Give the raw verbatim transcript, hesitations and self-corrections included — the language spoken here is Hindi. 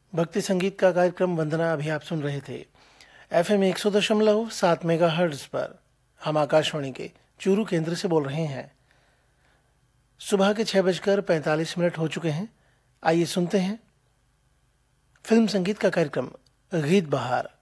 भक्ति संगीत का कार्यक्रम वंदना अभी आप सुन रहे थे एफ एम एक सौ दशमलव सात मेगा हर्ट्ज पर। हम आकाशवाणी के चूरू केंद्र से बोल रहे हैं। सुबह के छह बजकर पैंतालीस मिनट हो चुके हैं। आइए सुनते हैं फिल्म संगीत का कार्यक्रम गीत बहार।